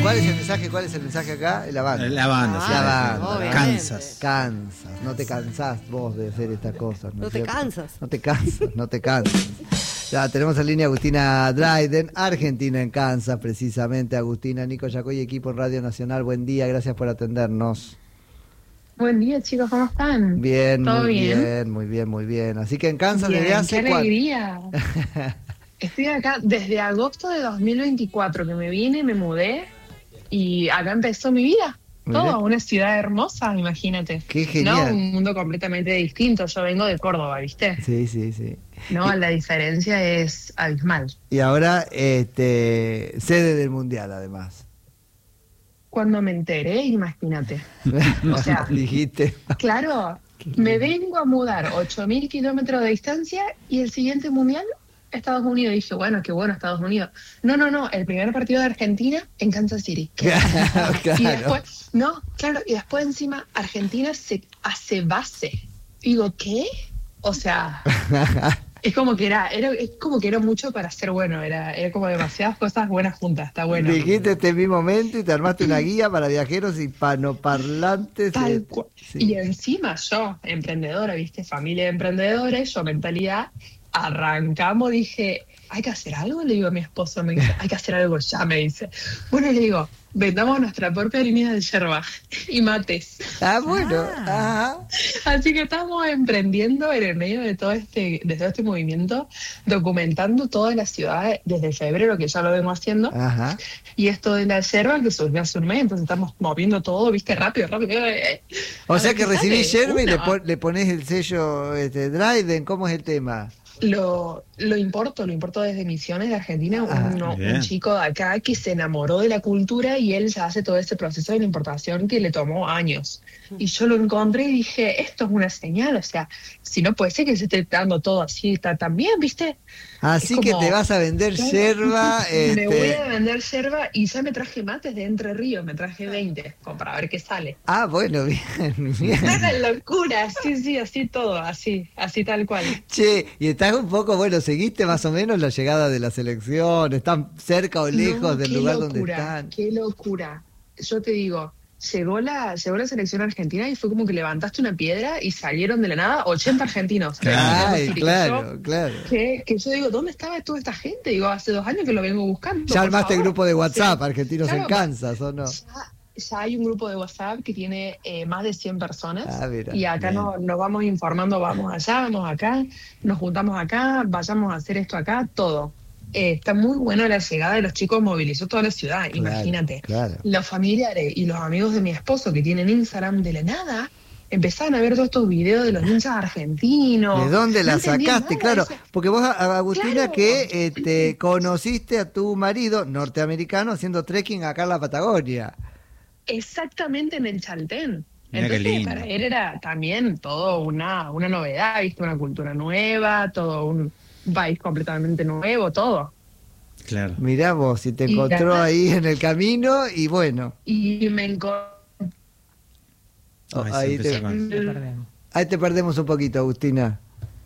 ¿Cuál es el mensaje? ¿Cuál es el mensaje acá? La banda. La banda, sí. La banda. Obviamente. Cansas. No te cansás vos de hacer estas cosas. No te cansas. No te cansas. Ya tenemos en línea a Agustina Dryden, argentina en Kansas, precisamente. Agustina, Nico Yacoy, equipo en Radio Nacional. Buen día, gracias por atendernos. Buen día, chicos, ¿cómo están? Bien, ¿Todo muy bien? bien, muy bien, muy bien. Así que en Kansas Bien, desde hace ¡qué alegría! Estoy acá desde agosto de 2024 que me vine, me mudé y acá empezó mi vida. Mirá. Todo, una ciudad hermosa, imagínate. Qué genial. No, un mundo completamente distinto. Yo vengo de Córdoba, ¿viste? Sí. No, la diferencia es abismal. Y ahora, sede del Mundial, además. Cuando me enteré, imagínate. O sea, dijiste. claro, me vengo a mudar 8.000 kilómetros de distancia y el siguiente mundial, Estados Unidos. Dije, bueno, qué bueno, Estados Unidos. No, el primer partido de Argentina en Kansas City. Claro. Y después, y después encima Argentina se hace base. Digo, ¿qué? O sea, es como que era mucho para ser bueno, era como demasiadas cosas buenas juntas, está bueno. Dijiste este mismo momento y te armaste una guía para viajeros hispanoparlantes. Tal cual. Sí. Y encima yo, emprendedora, ¿viste? Familia de emprendedores, yo mentalidad, arrancamos, dije, ¿hay que hacer algo? Le digo a mi esposo, me dice, hay que hacer algo ya, me dice. Bueno, le digo, vendamos nuestra propia línea de yerba y mates. Bueno. Ajá. Así que estamos emprendiendo en el medio de todo este movimiento, documentando todas las ciudades desde febrero, que ya lo vengo haciendo. Ajá. Y esto de la yerba que surgió hace un mes, entonces estamos moviendo todo, viste, rápido. O sea que recibís yerba y Una. le pones el sello Dryden. ¿Cómo es el tema? Lo importo desde Misiones de Argentina, bien. un chico de acá que se enamoró de la cultura y él ya hace todo ese proceso de la importación que le tomó años. Y yo lo encontré y dije, esto es una señal, o sea, si no puede ser que se esté dando todo así, está tan bien, ¿viste? Así Es que como, te vas a vender yerba. Me voy a vender yerba y ya me traje mates de Entre Ríos, me traje 20, como para ver qué sale. Bueno, bien. Una locura, sí, así todo, así tal cual. Che, y estás un poco, seguiste más o menos la llegada de la selección, están cerca o lejos del lugar donde están. Qué locura. Yo te digo, llegó la selección argentina y fue como que levantaste una piedra y salieron de la nada 80 argentinos. Claro. Que yo digo, ¿dónde estaba toda esta gente? Digo, hace 2 años que lo vengo buscando. Ya armaste el grupo de WhatsApp, Sí. Argentinos Claro, en Kansas, ¿o no? Ya hay un grupo de WhatsApp que tiene más de 100 personas Mira, y acá nos vamos informando, vamos allá, vamos acá, nos juntamos acá, vayamos a hacer esto acá, todo. Está muy buena la llegada de los chicos, movilizó toda la ciudad, imagínate. Claro. Los familiares y los amigos de mi esposo que tienen Instagram de la nada, empezaron a ver todos estos videos de los hinchas argentinos. ¿De dónde la No entendían sacaste? nada, Claro, eso. porque vos, Agustina, Claro. que te conociste a tu marido norteamericano haciendo trekking acá en la Patagonia. Exactamente en el Chaltén. Mira qué Entonces lindo. para él era también todo una novedad, ¿viste? Una cultura nueva, todo un país completamente nuevo, todo. Claro. Mirá vos, si te Y encontró además- ahí en el camino y bueno. Y me encontré. Ay, se ahí, empezó te, con- Lo perdemos. ahí te perdemos un poquito, Agustina.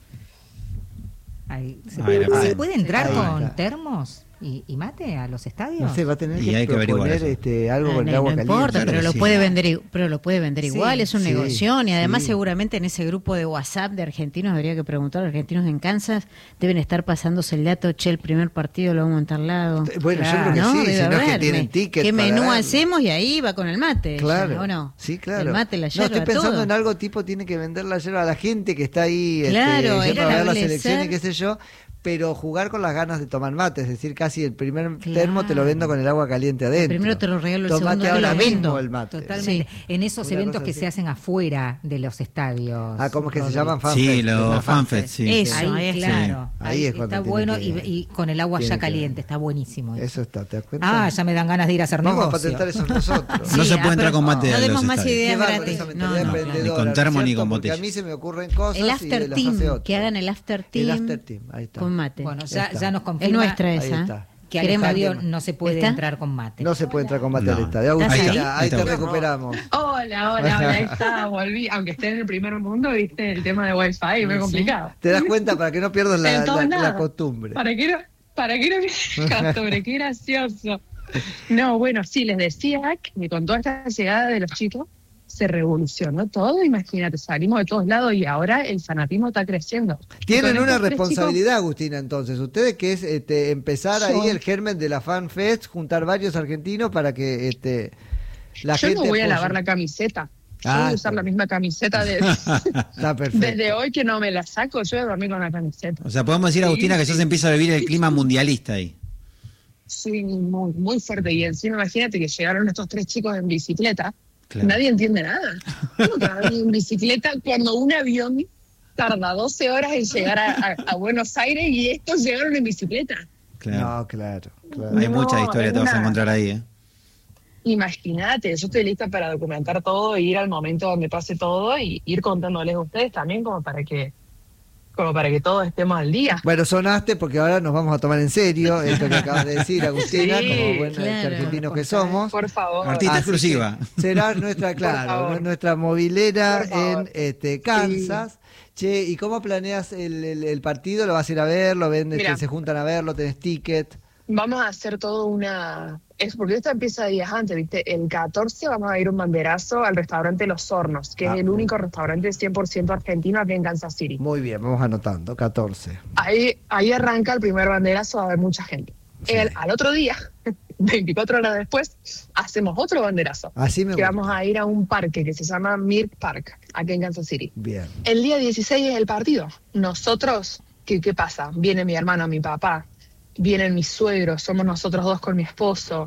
Ahí. ¿Se, Ahí la ¿se perdemos. puede entrar Ahí con está. termos y mate a los estadios? No sé, va a tener Y que hay que averiguar proponer eso. algo con el No agua importa, caliente. Claro pero que lo sí. puede vender, pero lo puede vender Sí, igual, es un sí, negocio y además sí. seguramente en ese grupo de WhatsApp de argentinos, habría que preguntar, argentinos en Kansas deben estar pasándose el dato, che, el primer partido lo vamos a montar al lado. Bueno, yo creo que ¿no? sí, Debe si no es que haber. tienen ticket ¿Qué para menú darlo? hacemos? Y ahí va con el mate. Claro, ¿O no? sí, claro. El mate, la no, yerba, estoy pensando todo. en algo tipo, tiene que vender la yerba a la gente que está ahí Claro, yendo era a ver la establecer- selección y qué sé yo, pero jugar con las ganas de tomar mate, es decir, casi el primer Claro. termo te lo vendo con el agua caliente adentro. Primero te lo regalo, el Tomate segundo te ahora lo mismo vendo. el mate. Totalmente. En esos Una eventos cosa que así. se hacen afuera de los estadios. ¿Cómo es que se Rodri. llaman? FanFest. Sí, Una los FanFest, sí. Eso. Ahí, ahí está. claro. Ahí Ahí es cuando está tiene bueno que- y con el agua tiene ya que- caliente, está buenísimo. Eso está, ¿te das cuenta? Ya me dan ganas de ir a hacer Vamos a negocio. patentar eso nosotros. No se puede pero entrar con mate No a demos los más estadios. ideas Qué bárbaro gratis. esa No, mentalidad no, emprendedora, Ni con ¿no es termo ni cierto? con Porque botella. a mí se me ocurren cosas El y after las team, hace otro. que hagan el after team, El after team, ahí está. con mate. Bueno, Ya está. ya nos Es confirma nuestra Ahí esa. está. que al Queremos- estadio no se puede ¿Está? entrar con mate. No se puede entrar con mate No. al estadio. ¿Estás Agustina, ahí? ahí te Ahí está. recuperamos. Hola, ahí está, volví. Aunque esté en el primer mundo, viste, el tema de Wi-Fi, muy complicado. Te das cuenta para que no pierdas En todos la lados. costumbre. ¿Para qué no costumbre? Qué gracioso. No, bueno, sí, les decía que con toda esta llegada de los chicos se revolucionó todo. Imagínate, salimos de todos lados y ahora el fanatismo está creciendo. Y Tienen con una estos tres responsabilidad, Agustina, entonces. Ustedes que es empezar Yo- ahí el germen de la Fan Fest, juntar varios argentinos para que la Yo gente no voy a apoye. lavar la camiseta. Yo Ah, voy a está usar la bien. misma camiseta Está perfecto. desde hoy que no me la saco. Yo voy a dormir con la camiseta. O sea, podemos decir, Agustina, que ya se empieza a vivir el clima mundialista ahí. Sí, muy, muy fuerte. Y encima imagínate que llegaron estos tres chicos en bicicleta. Claro. Nadie entiende nada. ¿Cómo que van en bicicleta cuando un avión tarda 12 horas en llegar a Buenos Aires y estos llegaron en bicicleta? Claro. No, claro, claro. Hay No, mucha historia, te vas a una- encontrar ahí, ¿eh? Imagínate, yo estoy lista para documentar todo, ir al momento donde pase todo y ir contándoles a ustedes también como para que todos estemos al día. Bueno, sonaste porque ahora nos vamos a tomar en serio esto que acabas de decir, Agustina, Sí, como buenos claro. argentinos que somos. Por favor. Artista Así exclusiva. que serás nuestra, Por claro, favor. nuestra movilera Por favor. en Kansas. Che, ¿y cómo planeas el partido? ¿Lo vas a ir a ver? ¿Lo ven? Mira. ¿Se juntan a verlo? ¿Tenés ticket? Vamos a hacer todo es porque esto empieza días antes, ¿viste? El 14 vamos a ir un banderazo al restaurante Los Hornos, que Ah, es el único restaurante 100% argentino aquí en Kansas City. Muy bien, vamos anotando, 14. Ahí arranca el primer banderazo, va a haber mucha gente. Al otro día, 24 horas después, hacemos otro banderazo. Así me Que gusta. vamos a ir a un parque que se llama Mirk Park, aquí en Kansas City. Bien. El día 16 es el partido. Nosotros, ¿qué pasa? Viene mi hermano, mi papá, vienen mis suegros, somos nosotros dos con mi esposo,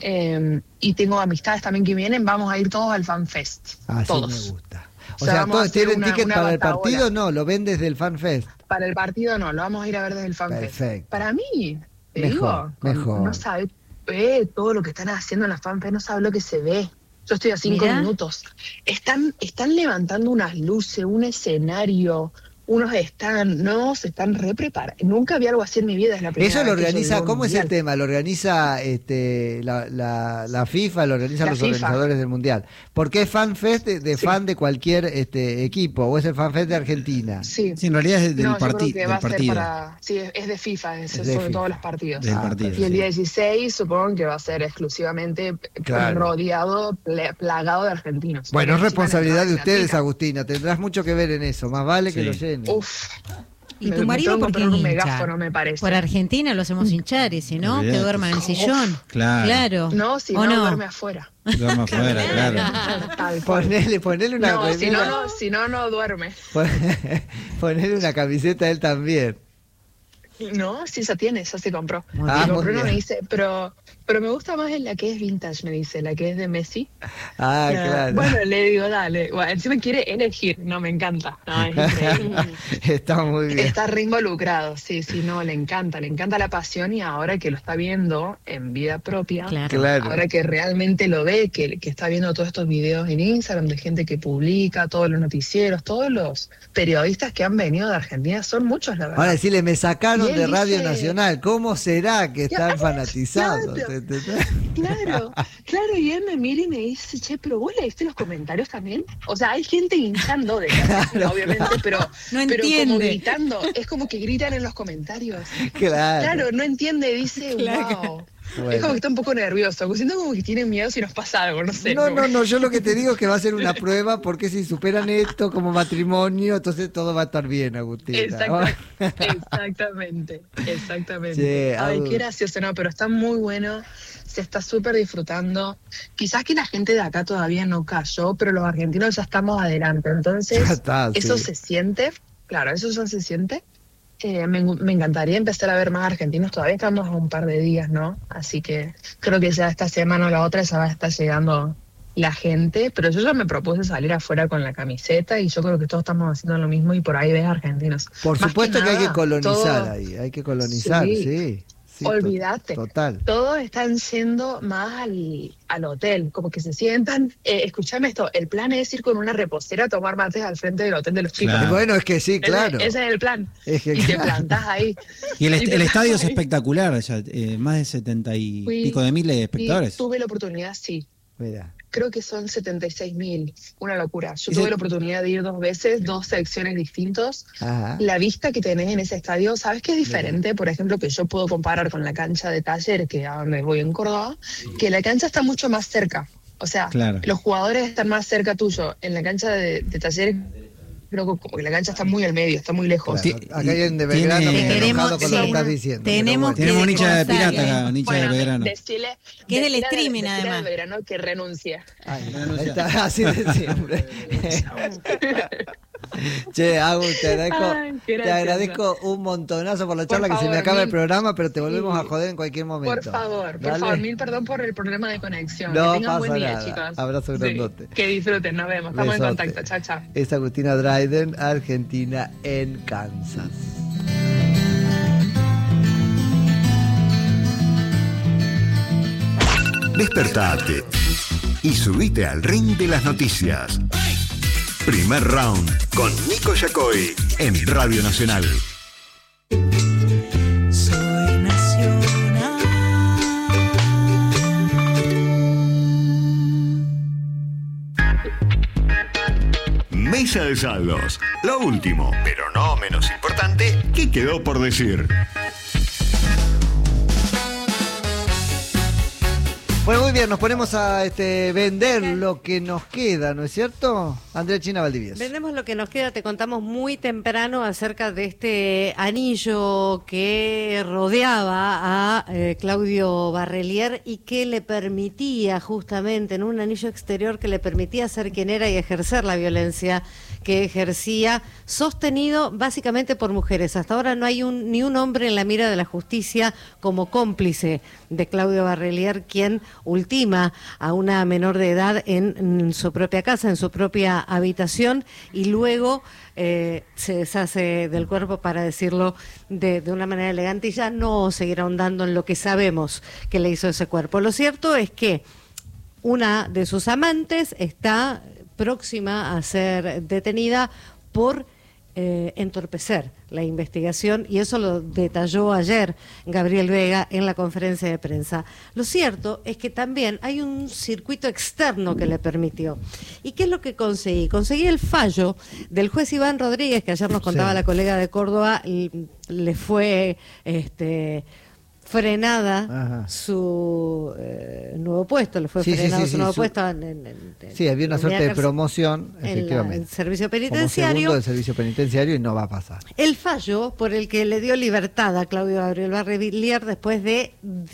y tengo amistades también que vienen, vamos a ir todos al Fan Fest. Así todos. me gusta. O O sea, sea, vamos a ¿todos hacer tienen ticket una para el batahola. partido? No, lo ven desde el Fan Fest. Para el partido no, lo vamos a ir a ver desde el Fan Fest. Perfecto. Para mí, te Mejor, digo, mejor. no sabe todo lo que están haciendo en la Fan Fest, no sabe lo que se ve. Yo estoy a 5 Mirá. minutos. Están levantando unas luces, un escenario, se están re preparando. Nunca había algo así en mi vida, es la primera Eso lo vez que yo organiza, veo un ¿cómo es el mundial. tema? ¿Lo organiza la FIFA, lo organizan La los FIFA. organizadores del Mundial? ¿Por qué es Fan Fest de Sí. fan de cualquier equipo? ¿O es el Fan Fest de Argentina? Sí. Sí, en realidad es del, No, yo creo que del va a ser partido. sí, es de FIFA, Es de sobre FIFA. todos los partidos. Del Ah, partido. Y el sí. día 16 supongo que va a ser exclusivamente Claro. rodeado, plagado de argentinos. Bueno, es Porque encima responsabilidad la de entrada es ustedes, gratuita. Agustina. Tendrás mucho que ver en eso. Más vale que Sí. lo llenen. Uf. ¿Y Me- tu me marido tengo por que qué comprar un hincha? megáfono, me parece. Por Argentina lo hacemos hinchar y si no, que Olvídate. duerman en el sillón. Claro. Claro. No, si ¿O no, duerme afuera. Duerme afuera, claro. Tal cual. Ponele una No, si remera- no, si no, no duerme. Ponele una camiseta a él también. No, sí, ya se compró. Muy Y bien. compró Muy uno, me bien. dice, pero me gusta más en la que es vintage, me dice, la que es de Messi. Ah, claro. Bueno, le digo, dale. Bueno, encima quiere elegir, no, me encanta. No, es increíble. Está muy bien. Está re involucrado, sí, no, le encanta la pasión y ahora que lo está viendo en vida propia, Claro. Claro. ahora que realmente lo ve, que está viendo todos estos videos en Instagram de gente que publica, todos los noticieros, todos los periodistas que han venido de Argentina, son muchos, la verdad. Ahora decirle, me sacaron Y él de Radio dice- Nacional. ¿Cómo será que están Claro, fanatizados? claro. Claro, y él me mira y me dice, che, pero vos leíste los comentarios también. O sea, hay gente hinchando de Claro, obviamente, pero como entiende. gritando, es como que gritan en los comentarios. Claro. Claro, no entiende, dice, wow. Bueno. Es como que está un poco nervioso, siento como que tiene miedo si nos pasa algo, no sé. No, yo lo que te digo es que va a ser una prueba porque si superan esto como matrimonio, entonces todo va a estar bien, Agustina. Exactamente. Che, Ay, Agus. qué gracioso, no, pero está muy bueno, se está súper disfrutando. Quizás que la gente de acá todavía no cayó, pero los argentinos ya estamos adelante, entonces Ya está, eso sí. se siente, claro, eso ya se siente. Me encantaría empezar a ver más argentinos, todavía estamos a un par de días, ¿no? Así que creo que ya esta semana o la otra ya va a estar llegando la gente, pero yo ya me propuse salir afuera con la camiseta y yo creo que todos estamos haciendo lo mismo y por ahí ves argentinos. Por Más supuesto que hay que nada, colonizar todo- ahí, hay que colonizar, Sí. sí. Sí, Olvídate. Total. Todos están yendo más al hotel, como que se sientan. Escúchame esto, el plan es ir con una reposera a tomar mates al frente del hotel de los chicos. Claro. Y bueno, es que sí, claro. Ese es el plan. Es que y te claro. plantás ahí. Y el, Y te el estadio es plantás ahí. espectacular, ya, más de 70 y Fui- pico de miles de Y espectadores. tuve la oportunidad, sí. Mira. creo que son 76.000, una locura. Yo Y tuve se- la oportunidad de ir 2 veces, 2 secciones distintos. Ajá. La vista que tenés en ese estadio, ¿sabes qué es diferente? Por ejemplo, que yo puedo comparar con la cancha de Taller, que a donde voy en Córdoba, que la cancha está mucho más cerca. O sea, Claro. los jugadores están más cerca tuyo. En la cancha de Taller, creo que como que la cancha está muy al medio, está muy lejos. Claro, Ti- acá hay en de tiene- Belgrano que está Tenemos- enojado con lo que sí, estás diciendo. pero tenemos bueno. Tenemos un hincha de Rosario. pirata acá, un hincha de Bueno, Belgrano. decile, Que es del decile streaming, decile además. al Belgrano que renuncie. Ay, ahí está, así de siempre. Che, Agus, Ay, qué te gracioso. agradezco un montonazo por la charla, que se me favor, acaba el mil- programa, pero te volvemos Sí. a joder en cualquier momento. Por favor, Dale. mil perdón por el problema de conexión. No que tengan buen pasa día, nada. chicos. Abrazo Sí, grandote. que disfruten, nos vemos. Estamos en Besote. contacto. Chao, chao. Es Agustina Dryden, Argentina en Kansas. Despertate y subite al ring de las noticias. Primer round con Nico Yacoy en Radio Nacional. Soy nacional. Mesa de saldos. Lo último, pero no menos importante, ¿qué quedó por decir? Bueno, muy bien, nos ponemos a vender lo que nos queda, ¿no es cierto? Andrea China Valdivieso. Vendemos lo que nos queda, te contamos muy temprano acerca de este anillo que rodeaba a Claudio Barrelier y que le permitía justamente, en un anillo exterior que le permitía ser quien era y ejercer la violencia que ejercía, sostenido básicamente por mujeres. Hasta ahora no hay ni un hombre en la mira de la justicia como cómplice de Claudio Barrelier, quien ultima a una menor de edad en su propia casa, en su propia habitación, y luego se deshace del cuerpo, para decirlo de una manera elegante, y ya no seguir ahondando en lo que sabemos que le hizo ese cuerpo. Lo cierto es que una de sus amantes está próxima a ser detenida por entorpecer la investigación, y eso lo detalló ayer Gabriel Vega en la conferencia de prensa. Lo cierto es que también hay un circuito externo que le permitió. ¿Y qué es lo que conseguí? Conseguí el fallo del juez Iván Rodríguez, que ayer nos contaba Sí. la colega de Córdoba, le fue frenada Ajá. su nuevo puesto, le fue Sí, sí, frenado sí, su sí, nuevo su- puesto Sí, había una en suerte de unidad promoción, en efectivamente. el servicio Como penitenciario. segundo del servicio penitenciario, y no va a pasar. El fallo por el que le dio libertad a Claudio Gabriel Barrelier después de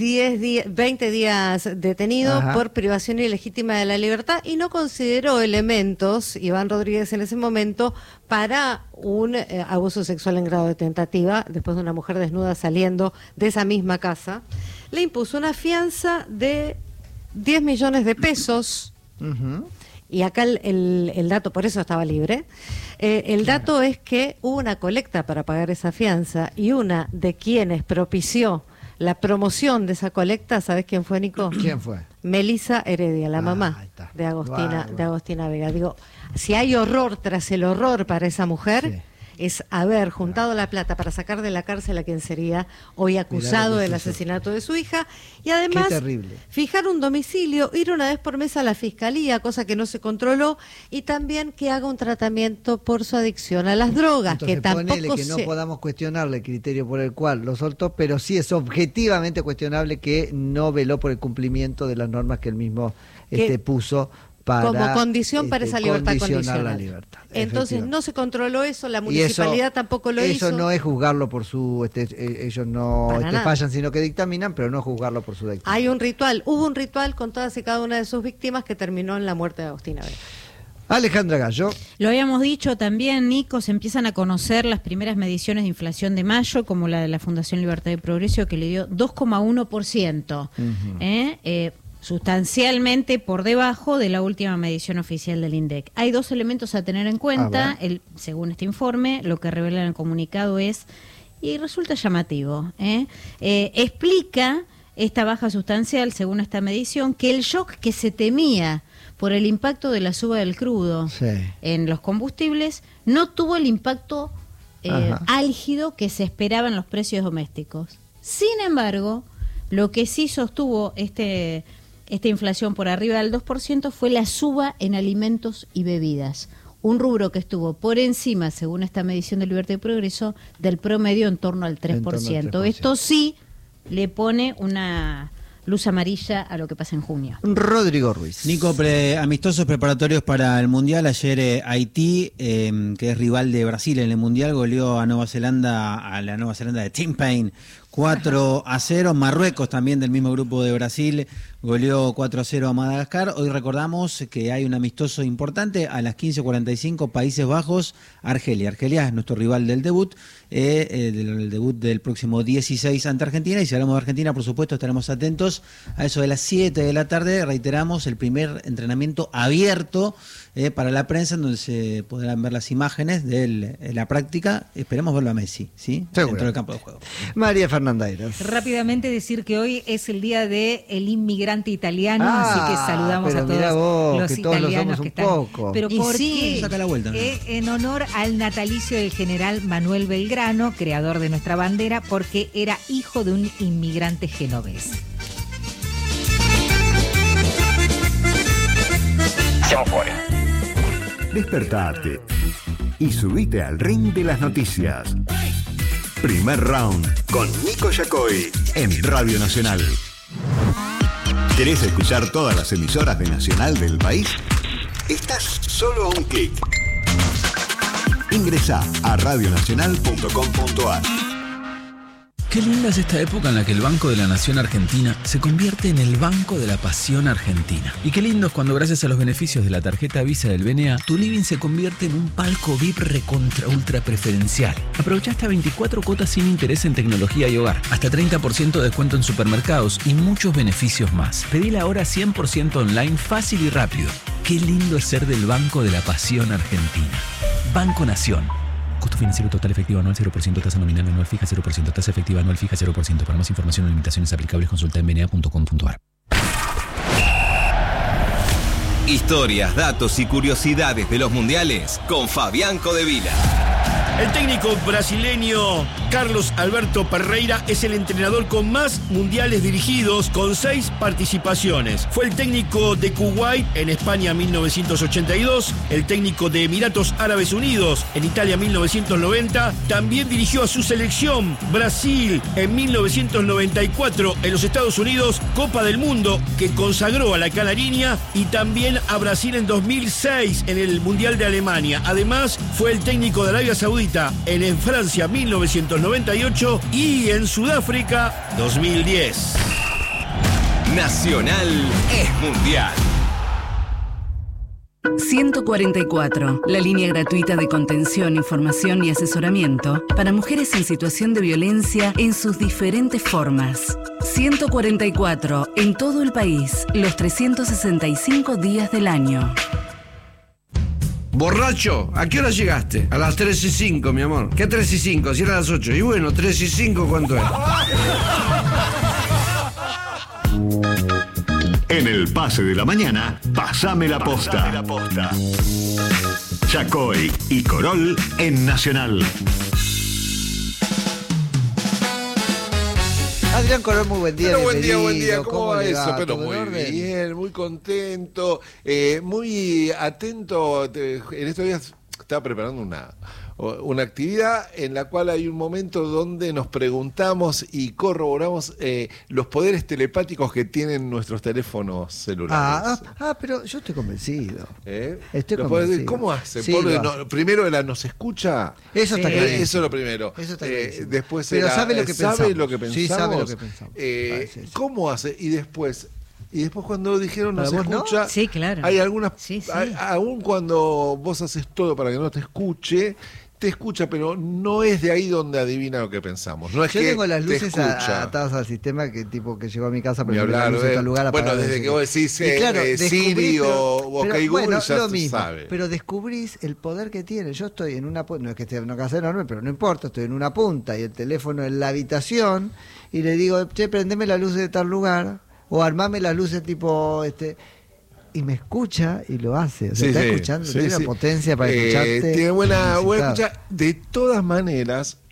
20 días detenido Ajá. por privación ilegítima de la libertad, y no consideró elementos, Iván Rodríguez en ese momento, para un abuso sexual en grado de tentativa, después de una mujer desnuda saliendo de esa misma casa. Le impuso una fianza de 10 millones de pesos. Ujú. Y acá el dato, por eso estaba libre, el dato es que hubo una colecta para pagar esa fianza, y una de quienes propició la promoción de esa colecta, ¿sabes quién fue, Nico? ¿Quién fue? Melissa Heredia, la Ah, mamá ahí está. de Agostina, Bárbaro. de Agostina Vega. Digo, si hay horror tras el horror para esa mujer, Sí. es haber juntado la plata para sacar de la cárcel a quien sería hoy acusado que del es eso. asesinato de su hija, y además Qué terrible. fijar un domicilio, ir una vez por mes a la fiscalía, cosa que no se controló, y también que haga un tratamiento por su adicción a las drogas, Entonces, que tampoco ponele que no se... podamos cuestionarle el criterio por el cual lo soltó, pero sí es objetivamente cuestionable que no veló por el cumplimiento de las normas que él mismo Que- puso para como condición para esa libertad condicionar condicional. la libertad. Entonces no se controló eso, la Y eso- municipalidad tampoco lo hizo. Eso no es juzgarlo por su... ellos no Para nada. fallan, sino que dictaminan, pero no juzgarlo por su dictamen. Hay un ritual, hubo un ritual con todas y cada una de sus víctimas que terminó en la muerte de Agostina Vega. Alejandra Gallo. Lo habíamos dicho también, Nico, se empiezan a conocer las primeras mediciones de inflación de mayo, como la de la Fundación Libertad y Progreso, que le dio 2,1%. Sustancialmente por debajo de la última medición oficial del INDEC. Hay dos elementos a tener en cuenta. Según este informe, lo que revela en el comunicado es, y resulta llamativo, explica esta baja sustancial, según esta medición, que el shock que se temía por el impacto de la suba del crudo Sí. en los combustibles no tuvo el impacto Ajá. álgido que se esperaba en los precios domésticos. Sin embargo, lo que sí sostuvo este esta inflación por arriba del 2% fue la suba en alimentos y bebidas. Un rubro que estuvo por encima, según esta medición de Libertad y Progreso, del promedio en torno al 3%. En torno al 3%. Esto sí le pone una luz amarilla a lo que pasa en junio. Rodrigo Ruiz. Nico, amistosos preparatorios para el Mundial. Ayer Haití, que es rival de Brasil en el Mundial, goleó a la Nueva Zelanda de Tim Payne 4-0. Marruecos, también del mismo grupo de Brasil, goleó 4-0 a Madagascar. Hoy recordamos que hay un amistoso importante a las 15:45, Países Bajos, Argelia. Argelia es nuestro rival del debut, el debut del próximo 16 ante Argentina. Y si hablamos de Argentina, por supuesto, estaremos atentos a eso de las 7 de la tarde. Reiteramos, el primer entrenamiento abierto para la prensa, en donde se podrán ver las imágenes de la práctica. Esperemos verlo a Messi, ¿sí? Seguro. Dentro del campo de juego. María Fernanda Eras. Rápidamente decir que hoy es el día del inmigrante italiano, así que saludamos pero a todos mirá vos, los que todos lo italianos somos que un están. poco. Pero Y ¿por sí, qué? saca la vuelta, ¿no? En honor al natalicio del general Manuel Belgrano, creador de nuestra bandera, porque era hijo de un inmigrante genovés. Despertate y subite al ring de las noticias. Primer round con Nico Yacoy en Radio Nacional. ¿Querés escuchar todas las emisoras de Nacional del país? Estás solo a un clic. Ingresá a radionacional.com.ar. Qué linda es esta época en la que el Banco de la Nación Argentina se convierte en el Banco de la Pasión Argentina. Y qué lindo es cuando, gracias a los beneficios de la tarjeta Visa del BNA, tu living se convierte en un palco VIP recontra ultra preferencial. Aprovecha hasta 24 cuotas sin interés en tecnología y hogar, hasta 30% de descuento en supermercados y muchos beneficios más. Pedila ahora 100% online, fácil y rápido. Qué lindo es ser del Banco de la Pasión Argentina. Banco Nación. Costo financiero total efectivo anual 0%, tasa nominal anual fija 0%, tasa efectiva anual fija 0%. Para más información o limitaciones aplicables, consulta en bna.com.ar. Historias, datos y curiosidades de los mundiales con Fabián Codevila. El técnico brasileño Carlos Alberto Parreira es el entrenador con más mundiales dirigidos, con 6 participaciones. Fue el técnico de Kuwait en España 1982, el técnico de Emiratos Árabes Unidos en Italia 1990. También dirigió a su selección Brasil en 1994 en los Estados Unidos, Copa del Mundo que consagró a la Canariña, y también a Brasil en 2006 en el Mundial de Alemania. Además, fue el técnico de Arabia Saudita en Francia 1998 y en Sudáfrica 2010. Nacional es mundial. 144, la línea gratuita de contención, información y asesoramiento para mujeres en situación de violencia en sus diferentes formas. 144, en todo el país, los 365 días del año. Borracho, ¿a qué hora llegaste? A las 3:05, mi amor. ¿Qué 3:05? Si era las 8. Y bueno, 3:05, ¿cuánto es? En el pase de la mañana, pasame la posta. Yacoy y Corol en Nacional. Adrián Corol, muy buen día. Pero buen día. bienvenido. ¿Cómo va le eso? va? Pero ¿Todo muy en orden? bien, muy contento, muy atento. En estos días estaba preparando una actividad en la cual hay un momento donde nos preguntamos y corroboramos los poderes telepáticos que tienen nuestros teléfonos celulares. Pero yo estoy convencido. Estoy convencido. ¿Cómo hace? Sí, Primero ¿nos escucha? Eso está clarísimo. Eso es lo primero. Eso está clarísimo. Después Pero era, ¿sabe lo que pensamos? ¿sabe lo que pensamos? Sí, sabe lo que pensamos. ¿Cómo hace? Y después cuando dijeron nos ¿Para vos escucha, no? Sí, claro. hay algunas, Sí. aún cuando vos haces todo para que no te escucha, pero no es de ahí donde adivina lo que pensamos. No es Yo que tengo las te luces escucha. atadas al sistema que llegó a mi casa, Ni pero hablar, luz en tal lugar bueno, apagada, desde no que sé vos qué. decís Y claro, Siri o OK Google, bueno, ya lo se mismo, sabe. pero descubrís el poder que tiene. Yo estoy en una punta, no es que esté en una casa enorme, pero no importa, estoy en una punta y el teléfono en la habitación y le digo, che, prendeme la luz de tal lugar o armame las luces tipo y me escucha y lo hace. O sea, está escuchando, tiene una potencia para escucharte. Tiene buena inusitado. escucha. De todas maneras,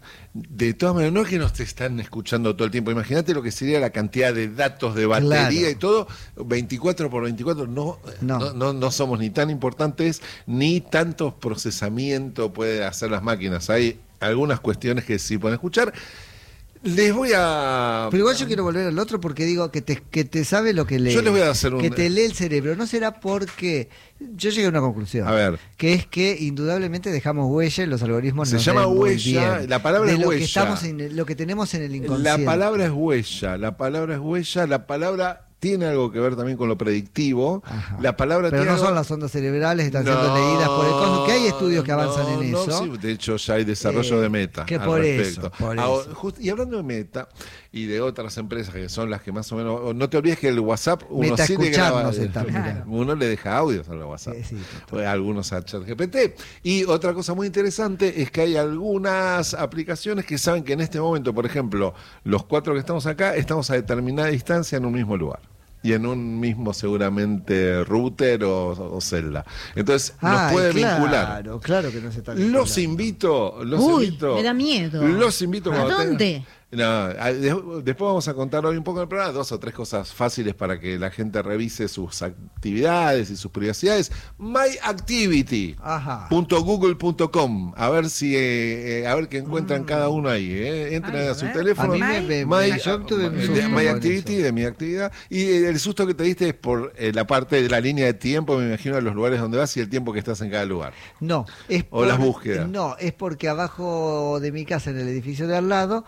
De todas maneras, no es que nos están escuchando todo el tiempo. Imagínate lo que sería la cantidad de datos de batería, claro, y todo, 24 por 24. No somos ni tan importantes, ni tanto procesamiento puede hacer las máquinas. Hay algunas cuestiones que sí pueden escuchar. Les voy a... Pero igual yo quiero volver al otro porque digo que te sabe lo que lee. Yo les voy a hacer que te lee el cerebro. ¿No será porque... Yo llegué a una conclusión. A ver. Que es que indudablemente dejamos huella y los algoritmos se llama huella. La palabra es huella. Lo que tenemos en el inconsciente. La palabra es huella. La palabra tiene algo que ver también con lo predictivo. Ajá. La palabra pero tiene no son las ondas cerebrales, están siendo leídas por el coso, que hay estudios que avanzan en eso. Sí, de hecho ya hay desarrollo de Meta que al por respecto. Eso, por ahora, eso. Y hablando de Meta y de otras empresas que son las que más o menos... No te olvides que el WhatsApp uno sí le graba, uno le deja audios al WhatsApp. Sí, algunos a ChatGPT. Y otra cosa muy interesante es que hay algunas aplicaciones que saben que en este momento, por ejemplo, los 4 que estamos acá, estamos a determinada distancia en un mismo lugar. Y en un mismo seguramente router o celda. Entonces nos puede vincular. Claro que nos está vinculando. Los invito. Me da miedo. Los invito. ¿A dónde? No, después vamos a contar hoy un poco en el programa 2 o 3 cosas fáciles para que la gente revise sus actividades y sus privacidades. myactivity.google.com. A ver si a ver qué encuentran cada uno ahí. Entren a su teléfono. MyActivity de mi actividad. Y el susto que te diste es por la parte de la línea de tiempo, me imagino, de los lugares donde vas y el tiempo que estás en cada lugar. No, es o las búsquedas. No, es porque abajo de mi casa, en el edificio de al lado,